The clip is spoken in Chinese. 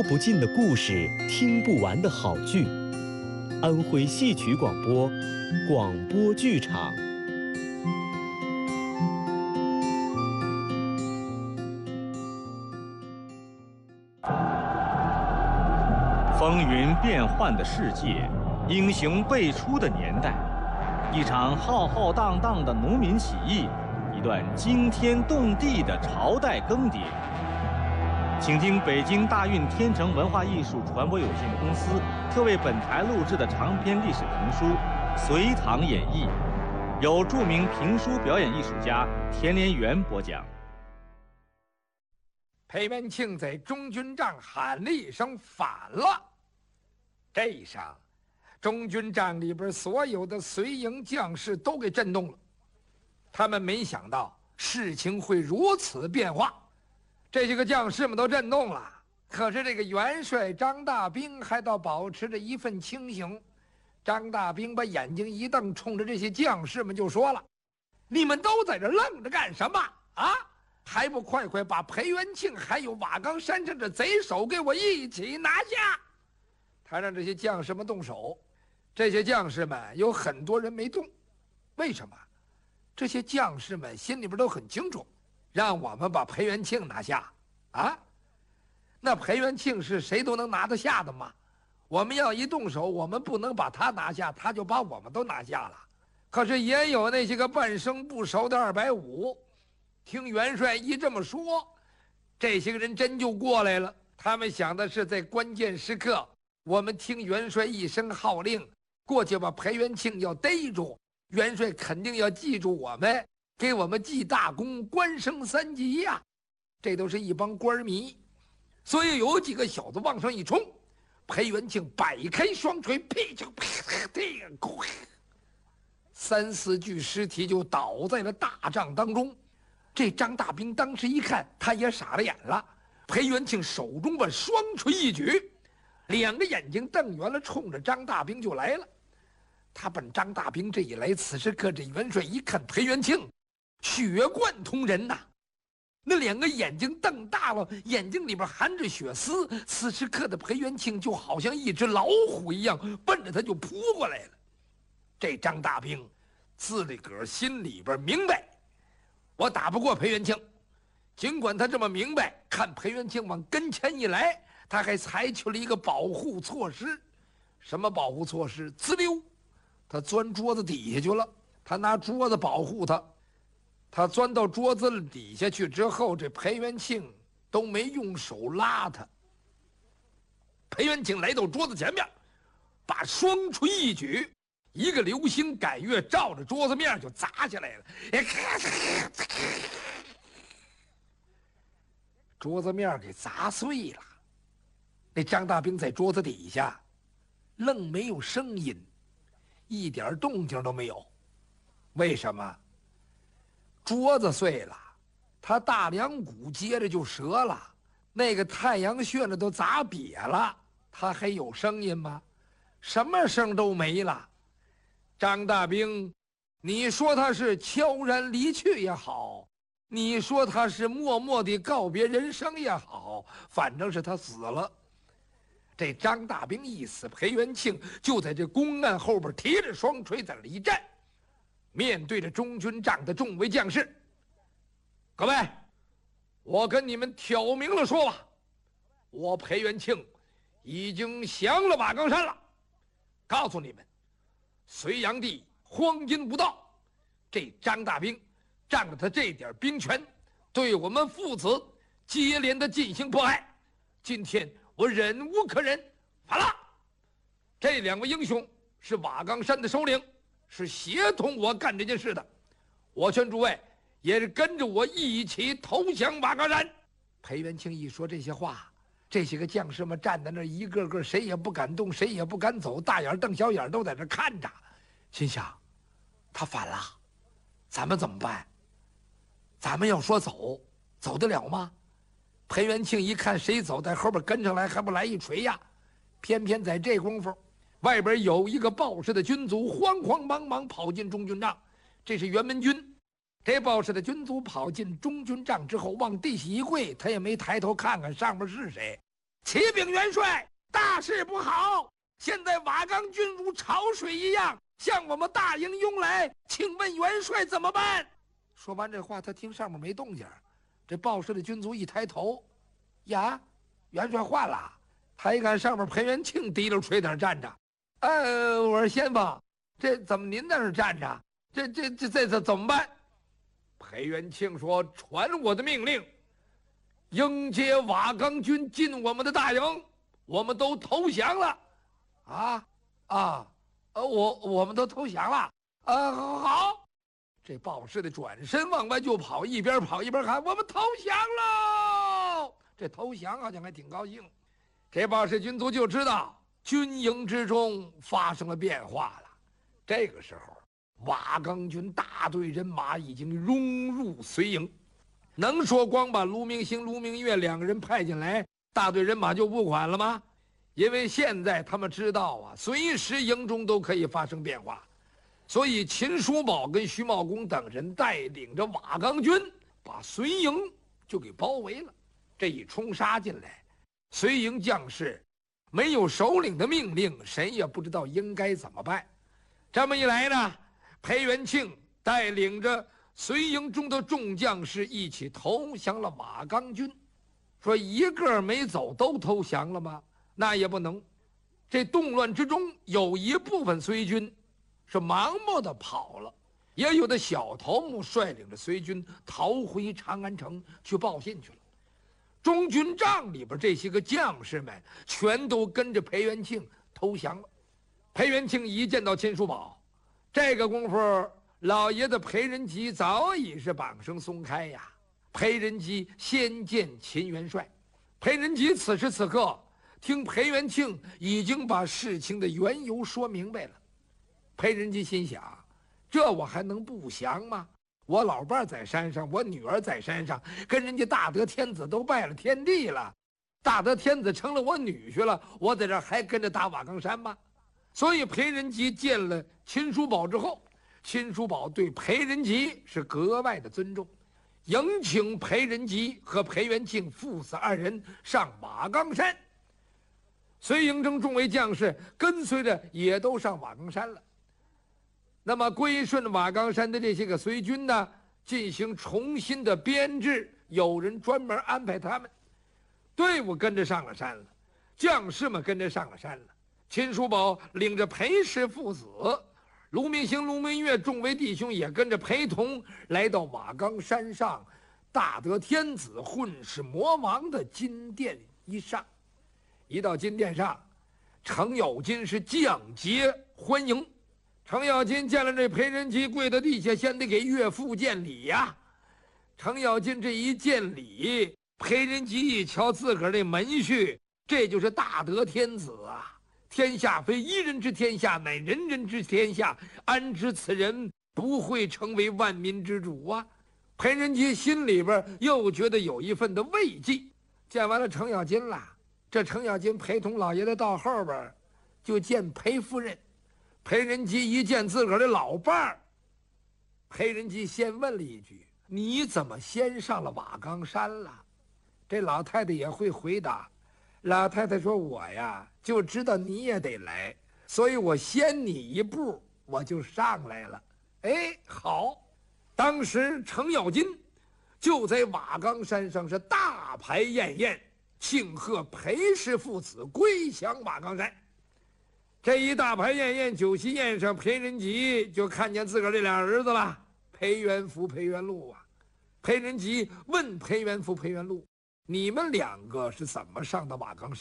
说不尽的故事，听不完的好剧。安徽戏曲广播，广播剧场。 风云变幻的世界，英雄辈出的年代，一场浩浩荡荡的农民起义，一段惊天动地的朝代更迭。请听北京大运天成文化艺术传播有限公司特为本台录制的长篇历史评书《隋唐演义》，由著名评书表演艺术家田连元播讲。 裴元庆在中军帐喊了一声反了，这一声，中军帐里边所有的随营将士都给震动了。他们没想到事情会如此变化，这些个将士们都震动了。可是这个元帅张大兵还倒保持着一份清醒。张大兵把眼睛一瞪，冲着这些将士们就说了：“你们都在这愣着干什么啊？还不快快把裴元庆还有瓦岗山上的贼首给我一起拿下！”他让这些将士们动手。这些将士们有很多人没动，为什么？这些将士们心里边都很清楚，让我们把裴元庆拿下啊！那裴元庆是谁都能拿得下的吗？我们要一动手，我们不能把他拿下，他就把我们都拿下了。可是也有那些个半生不熟的250，听元帅一这么说，这些个人真就过来了。他们想的是，在关键时刻，我们听元帅一声号令，过去把裴元庆要逮住，元帅肯定要记住我们，给我们记大功，官升3级呀。这都是一帮官迷，所以有几个小子往上一冲，裴元庆摆开双锤，噼就3、4具尸体就倒在了大帐当中。这张大兵当时一看，他也傻了眼了。裴元庆手中把双锤一举，2个眼睛瞪圆了，冲着张大兵就来了。他奔张大兵这一来，此时可这元帅一看裴元庆，血贯通人呐，那2个眼睛瞪大了，眼睛里边含着血丝。此时刻的裴元庆就好像一只老虎一样，奔着他就扑过来了。这张大兵自里个心里边明白，我打不过裴元庆。尽管他这么明白，看裴元庆往跟前一来，他还采取了一个保护措施。什么保护措施？滋溜，他钻桌子底下去了。他拿桌子保护他。他钻到桌子底下去之后，这裴元庆都没用手拉他。裴元庆来到桌子前面，把双锤一举，一个流星赶月照着桌子面就砸下来了。桌子面给砸碎了。那张大兵在桌子底下愣没有声音，一点动静都没有。为什么？桌子碎了，他大梁骨接着就折了，那个太阳穴呢都砸瘪了，他还有声音吗？什么声都没了。张大兵，你说他是悄然离去也好，你说他是默默地告别人生也好，反正是他死了。这张大兵一死，裴元庆就在这公案后边提着双锤在那一站，面对着中军帐的众位将士：“各位，我跟你们挑明了说吧，我裴元庆已经降了瓦岗山了。告诉你们，隋炀帝荒淫无道，这张大兵仗着他这点兵权，对我们父子接连的进行迫害。今天我忍无可忍，反了。这2位英雄是瓦岗山的首领，是协同我干这件事的。我劝诸位也是跟着我一起投降瓦岗山。”裴元庆一说这些话，这些个将士们站在那儿，一个个谁也不敢动，谁也不敢走，大眼瞪小眼都在那看着，心想：他反了，咱们怎么办？咱们要说走，走得了吗？裴元庆一看谁走，在后边跟上来，还不来一锤呀？偏偏在这功夫，外边有一个鲍氏的军卒慌慌忙忙跑进中军帐，这是辕门军。这鲍氏的军卒跑进中军帐之后，往地下一跪，他也没抬头看看上面是谁， 启禀元帅，大事不好！现在瓦岗军如潮水一样向我们大营涌来，请问元帅怎么办？说完这话，他听上面没动静，这报事的军卒一抬头，呀，元帅换了。他一看上面裴元庆提溜垂点站着，我说先锋，这怎么您在这站着？这怎么办？裴元庆说：“传我的命令，迎接瓦岗军进我们的大营，我们都投降了。”我们都投降了。好。这报事的转身往外就跑，一边跑一边喊：“我们投降喽！”这投降好像还挺高兴。这报事军卒就知道军营之中发生了变化了。这个时候，瓦岗军大队人马已经融入绥营。能说光把卢明星、卢明月两个人派进来，大队人马就不管了吗？因为现在他们知道啊，随时营中都可以发生变化，所以秦叔宝跟徐茂公等人带领着瓦岗军把绥营就给包围了。这一冲杀进来，绥营将士没有首领的命令，谁也不知道应该怎么办。这么一来呢，裴元庆带领着绥营中的众将士一起投降了瓦岗军。说一个没走都投降了吗？那也不能。这动乱之中，有一部分绥军是盲目的跑了，也有的小头目率领着绥军逃回长安城去报信去了。中军帐里边这些个将士们全都跟着裴元庆投降了。裴元庆一见到秦叔宝，这个功夫老爷子裴仁吉早已是绑绳松开呀。裴仁吉先见秦元帅，裴仁吉此时此刻听裴元庆已经把事情的缘由说明白了。裴仁吉心想，这我还能不降吗？我老伴在山上，我女儿在山上，跟人家大德天子都拜了天地了，大德天子成了我女婿了，我在这还跟着打瓦岗山吗？所以裴仁吉见了秦叔宝之后，秦叔宝对裴仁吉是格外的尊重，迎请裴仁吉和裴元庆父子二人上瓦岗山。绥营中众位将士跟随着也都上瓦岗山了。那么归顺瓦岗山的这些个绥军呢，进行重新的编制，有人专门安排他们，队伍跟着上了山了，将士们跟着上了山了。秦叔宝领着裴氏父子，卢明星、卢明月众位弟兄也跟着陪同来到瓦岗山上大德天子混世魔王的金殿一上。一到金殿上，程咬金是降阶欢迎。程咬金见了这裴仁吉，跪到地下，先得给岳父见礼呀。程咬金这一见礼，裴仁吉一瞧自个儿这门婿，这就是大德天子啊！天下非一人之天下，乃人人之天下，安知此人不会成为万民之主啊？裴仁吉心里边又觉得有一份的慰藉。见完了程咬金了，这程咬金陪同老爷子到后边就见裴夫人。裴仁吉一见自个儿的老伴儿，裴仁吉先问了一句：“你怎么先上了瓦岗山了？”这老太太也会回答。老太太说：“我呀，就知道你也得来，所以我先你一步，我就上来了。”哎，好，当时程咬金就在瓦岗山上是大排宴宴，庆贺裴氏父子归降瓦岗山。这一大排宴宴，酒席宴上，裴仁吉就看见自个儿这俩儿子了，裴元福、裴元禄啊。裴仁吉问裴元福、裴元禄：“你们两个是怎么上的瓦岗山？”